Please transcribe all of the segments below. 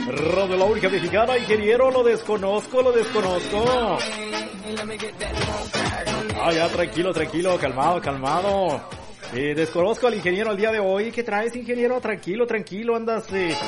Radio La Única Mexicana, ingeniero, lo desconozco. Ah, ya, tranquilo, calmado. Desconozco al ingeniero al día de hoy. ¿Qué traes, ingeniero? Tranquilo, andas...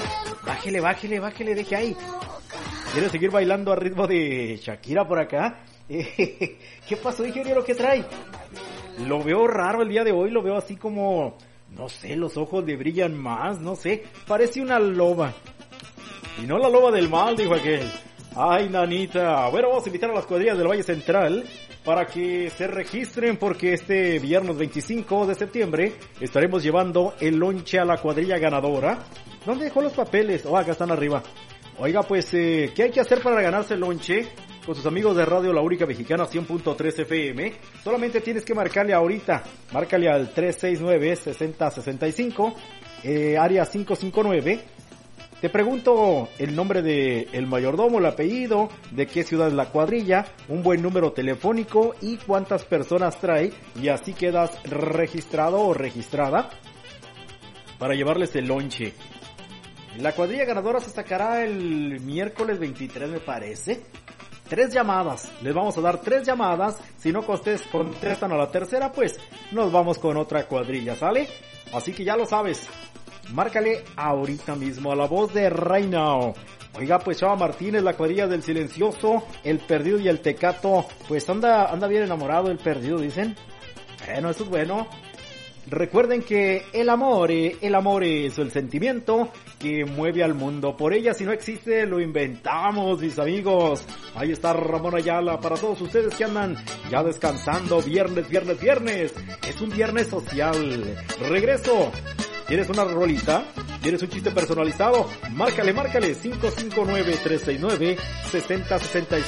Bájele, deje ahí. ¿Quieres seguir bailando a ritmo de Shakira por acá? ¿Qué pasó, ingeniero? ¿Qué trae? Lo veo raro el día de hoy, lo veo así como... No sé, los ojos le brillan más, no sé. Parece una loba. Y no la loba del mal, dijo aquel. Ay, nanita. Bueno, vamos a invitar a las cuadrillas del Valle Central para que se registren porque este viernes 25 de septiembre estaremos llevando el lonche a la cuadrilla ganadora. ¿Dónde dejó los papeles? Oh, acá están arriba. Oiga, pues, ¿qué hay que hacer para ganarse el lonche? Con sus amigos de Radio La Única Mexicana 100.3 FM. Solamente tienes que marcarle ahorita. Márcale al 369-6065, área 559. Te pregunto el nombre de el mayordomo, el apellido, de qué ciudad es la cuadrilla, un buen número telefónico y cuántas personas trae. Y así quedas registrado o registrada para llevarles el lonche. La cuadrilla ganadora se sacará el miércoles 23, me parece. 3 llamadas, les vamos a dar 3 llamadas. Si no contestan a la tercera, pues nos vamos con otra cuadrilla, ¿sale? Así que ya lo sabes, márcale ahorita mismo a la voz de Right Now. Oiga, pues Chava Martínez, la cuadrilla del silencioso, el perdido y el tecato, pues anda bien enamorado el perdido, dicen. Bueno, eso es bueno. Recuerden que el amor es el sentimiento que mueve al mundo. Por ella, si no existe, lo inventamos, mis amigos. Ahí está Ramón Ayala para todos ustedes que andan ya descansando. Viernes. Es un viernes social. Regreso. ¿Tienes una rolita? ¿Tienes un chiste personalizado? Márcale, 559-369-6065.